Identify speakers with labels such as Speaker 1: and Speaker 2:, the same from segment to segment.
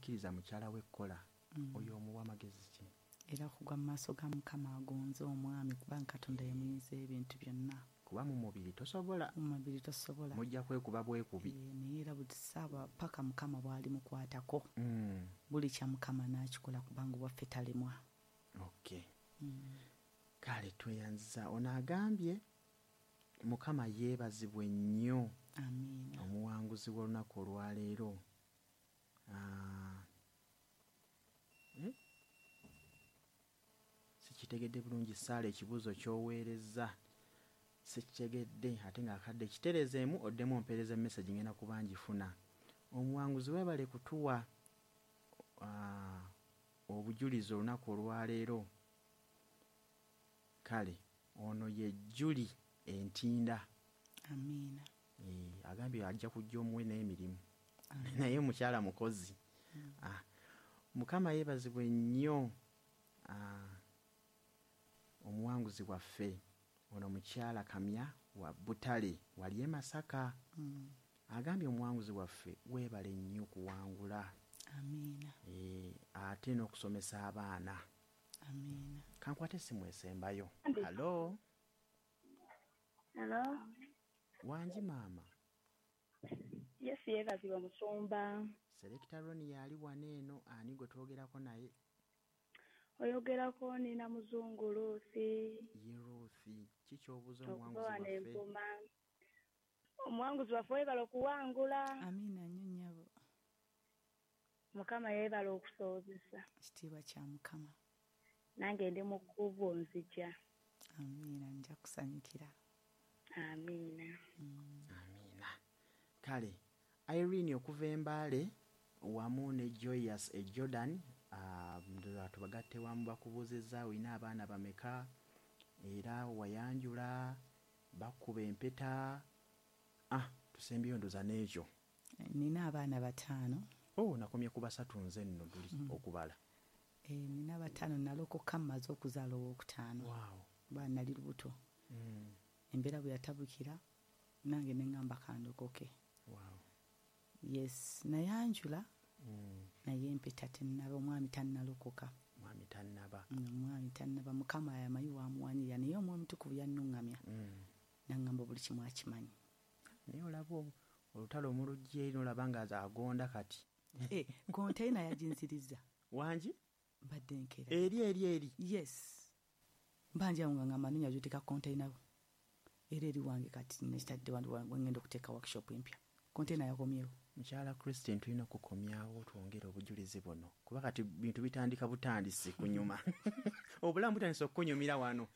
Speaker 1: n'akkiriza mukyala we Kola oyo omuwa amagezi ki?
Speaker 2: Era kugwa mu maaso ga Mukama agonze omwami kubanga Katonda yamuyinza ebintu byonna.
Speaker 1: Kuba mu mubiri tosobola. Mujja kwekuba bwekubi.
Speaker 2: Naye era buli ssaawa paka Mukama bw'ali mukwatako. Buli kya Mukama n'akikola kubanga waffe talemwa.
Speaker 1: Okay. Kale tweyanziza. Ono agambye Mukama yeebazibwe nnyo.
Speaker 2: Amiina.
Speaker 1: Omuwanguzi w'olunaku olwaleero. Sikitegedde bulungi Saala ekibuuzo ky'oweereza. Sikitegedde ate ng'akadde kiterezeemu oddemu ompeereza message ngenda kuba ngifuna. Omuwanguzi weebale kutuwa obujulizi olunaku olwaleero. Kale ono ye Juli Entinda.
Speaker 2: Amiina.
Speaker 1: Agambye ajja kujja omuwe n'emirimu. Naye mukyala mukozi. Mukama yeebazibwe nnyo. Omuwanguzi waffe ono mukyala Kamya wa Butale wali e Masaka. Agambye omuwanguzi waffe weebale nnyo kuwangula.
Speaker 2: Amiina.
Speaker 1: Ate n'okusomesa abaana.
Speaker 2: Amiina.
Speaker 1: Kankwate essimu esembayo. Halo. Wangi maama.
Speaker 3: Yes, yeebazibwa Musumba.
Speaker 1: Selekita Roni yali waneeno ani gwe twogerako naye?
Speaker 3: Oyogerako nina Muzungu Ruthi.
Speaker 1: Ye Ruthi. Kiki obuuza omuwanguzi waffe?
Speaker 3: Omuwanguzi waffe weebala okuwangula.
Speaker 2: Amiina nnyo nnyabo.
Speaker 3: Mukama yeebala okusoozesa.
Speaker 2: Kitiibwa kya Mukama.
Speaker 3: Nange ndi mu kkubo nzija.
Speaker 2: Amiina, nja kusanyukira.
Speaker 3: Amiina.
Speaker 1: Amiina. Kale Irene okuva Embaale wamu ne Joyous e Jordan tubagatte wamu bakubuuzizza olina abaana bameka era wayanjula bakuba empeta. Tusembyeyo ndoza n'ekyo.
Speaker 2: Nina abaana 5.
Speaker 1: Nakomye ku 3 nze nno tuli okubala.
Speaker 2: Nina 5 nalokoka mmaze okuzaala ow'okutaano.
Speaker 1: Wow.
Speaker 2: Ba nali lubuto. Embeera bwe yatabukira nange ne ngamba kandokoke.
Speaker 1: Wow.
Speaker 2: Yes, nayanjula. Naye empeta tennaba, omwami tannalokoka.
Speaker 1: Mwami tannaba.
Speaker 2: Omwami tannaba. Mukama yamayi wamuwanirira naye omwoyo omutukuvu yannuŋŋamya. Nangamba buli kimu akimanyi.
Speaker 1: Naye olaba olutalo omulugye n'olaba nga agonda kati.
Speaker 2: Konteyina yaginzirizza.
Speaker 1: Wangi?
Speaker 2: Mbadde nkera.
Speaker 1: Eri.
Speaker 2: Yes. Mbanja nga ngamba nnya jutika konteyina. Eri wange kati nekitadde wangenda okuteeka workshop empya. Konteyina yakomyewo. Mukyala
Speaker 1: Christine tulina okukomyawo twongere obujulizi buno. Kuba kati bintu bitandika butandisi kunyuma. Obulamu butandise okunyumira wano.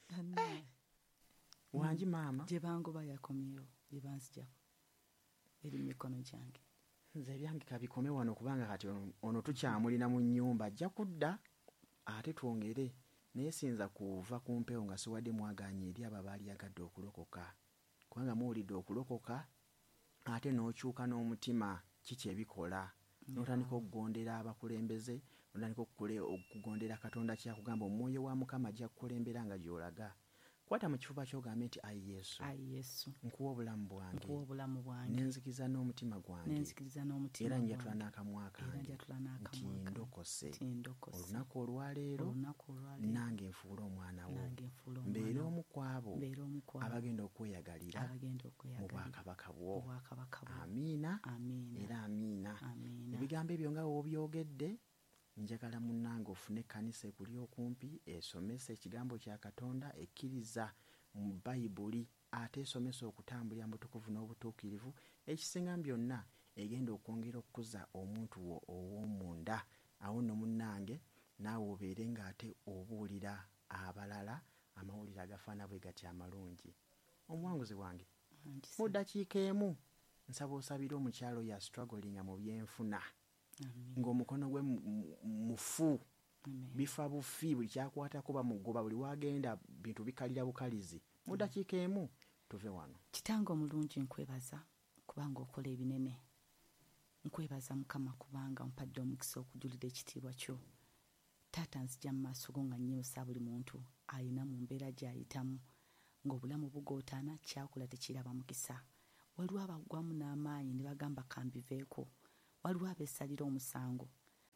Speaker 1: Wangi maama.
Speaker 2: Gye bangoba yakomyewo. Gye banzijako. Eri mikono gyange.
Speaker 1: Nze byange kabikome wano kubanga kati ono tukyamulina mu nnyumba ajja kudda ate twongere. Naye sinza kuva ku mpewo nga siwadde mwaganye eri abo abaali yagadde okulokoka. Kubanga muwulidde okulokoka ate n'okyuka n'omutima kiki ebikola. N'otandika okugondera abakulembeze, n'otandika okugondera Katonda kyakugamba omwoyo wa Mukama ajja kukulembera nga gy'olaga. Kwata mu kifuba ky'ogambe nti ayi Yesu. Nkuwa obulamu bwange. Nenzikiriza n'omutima gwange. Era njatula n'akamwa kange. Nti ndokose. Olunaku olwaleero nange nfuula omwana wo. Mbeere omu ku abo abagenda okweyagalira mu bwakabaka bwo. Amiina. Era amiina. Ebigambo ebyo nga w'obyogedde njagala munnange ofune ekkanisa ekuli okumpi esomesa ekigambo kya Katonda ekkiriza mu Bayibuli ate esomesa okutambulira mu butukuvu n'obutuukirivu ekisinga byonna egenda okwongera okukuza omuntu wo ow'omunda. Awo nno munnange naawe obeere ng'ate obuulira abalala amawulire agafaana bwe gati amalungi. Omuwanguzi wange mu ddakiika emu nsaba osabire omukyalo ya struggling mu byenfuna. Ng'omukono gwe mufu. Bifa bufi buli kyakwatako bamugoba buli wagenda bintu bikalira bukalizi. Mu ddakiika emu tuve wano.
Speaker 2: Kitange omulungi nkwebaza kubanga okola ebinene. Nkwebaza Mukama kubanga mpadde omukisa okujulira ekitiibwa kyo. Taata nzija mu maaso go nga nnyimusa buli muntu ayina mu mbeera gy'ayitamu ng'obulamu bugootaana kyakola tekiraba mukisa. Waliwo abagwamu n'amaanyi ne bagamba kambiveeko. Waliwo abeesalira omusango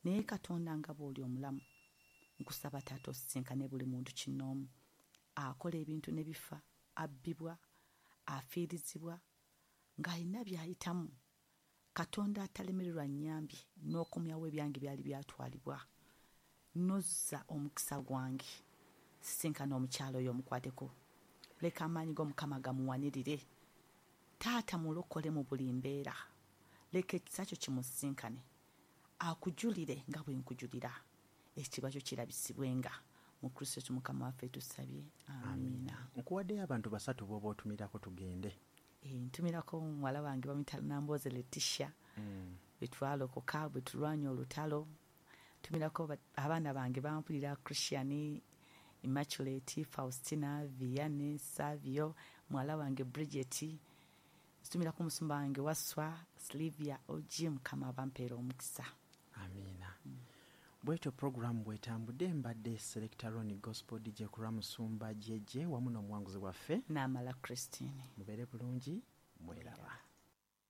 Speaker 2: naye Katonda nga bw'oli omulamu nkusaba taata osisinkane buli muntu kinoomu akola ebintu ne bifa, abbibwa, afiirizibwa ng'alina by'ayitamu. Katonda atalemererwa nnyambi n'okumyawo ebyange byali byatwalibwa. Nozza omukisa gwange. Sisinkana omukyalo oyo omukwateko. Leka amaanyi g'Omukama gamuwanirire. Taata mulokole mu buli mbeera. Leka ekisa kyo kimusisinkane. Akujulire nga bwe nkujulira. Ekitiibwa kyo kirabisibwenga. Mu Kristo Mukama waffe tusabye. Amiina.
Speaker 1: Nkuwaddeyo abantu 3 b'oba otumirako tugende.
Speaker 2: Ntumirako muwala wange bamuyita Nambooze Letitia. Bwe twalokoka, bwe tulwanya olutalo. Ntumirako abaana bange bampulira Christian, Immaculate, Faustina, Vianney, Savio, muwala wange Bridget. Ntumirako omusumba wange Waswa, Sylvia, Oji, Mukama bampeera omukisa.
Speaker 1: Amiina. Bwetyo programu bwetambudde mbadde Selector Ronnie Gospel DJ Kura Musumba Jeje wamu n'omuwanguzi waffe
Speaker 2: Namala Christine.
Speaker 1: Mubeere bulungi, mweraba.